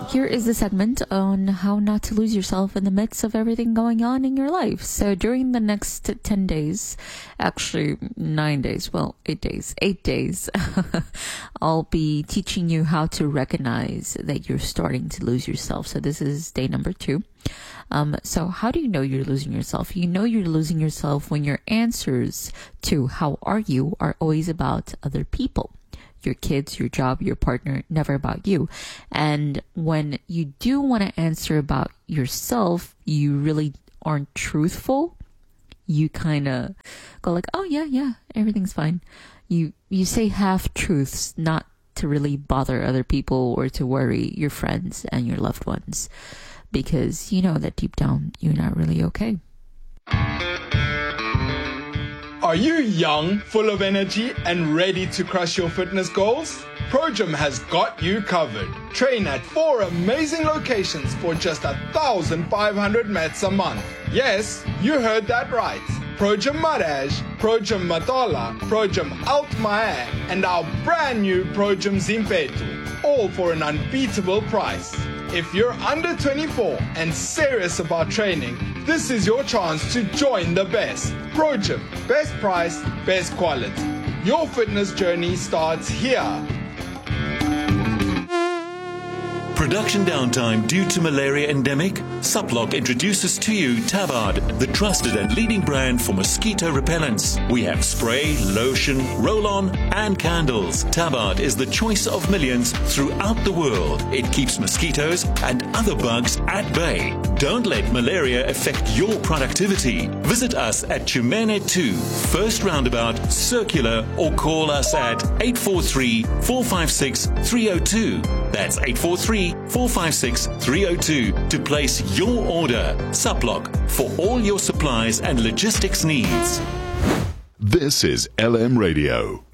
here is the segment on how not to lose yourself in the midst of everything going on in your life. So during the next 10 days, actually 9 days, 8 days, I'll be teaching you how to recognize that you're starting to lose yourself. So this is day number 2. So how do you know you're losing yourself? You know you're losing yourself when your answers to how are you are always about other people. Your kids, your job, your partner, never about you. And when you do want to answer about yourself, you really aren't truthful. You kind of go like, oh yeah, everything's fine. You say half truths, not to really bother other people or to worry your friends and your loved ones, because you know that deep down you're not really okay. Are you young, full of energy, and ready to crush your fitness goals? ProGym has got you covered. Train at 4 amazing locations for just 1,500 mats a month. Yes, you heard that right. ProGym Maraj, ProGym Matola, ProGym Altmaier, and our brand new ProGym Zimpetu, all for an unbeatable price. If you're under 24 and serious about training, this is your chance to join the best. ProGym, best price, best quality. Your fitness journey starts here. Production downtime due to malaria endemic? Suplock introduces to you Tabard, the trusted and leading brand for mosquito repellents. We have spray, lotion, roll-on and candles. Tabard is the choice of millions throughout the world. It keeps mosquitoes and other bugs at bay. Don't let malaria affect your productivity. Visit us at Chumene 2, First Roundabout, Circular, or call us at 843-456-302. That's 843-456-302 to place your order. Suplock, for all your supplies and logistics needs. This is LM Radio.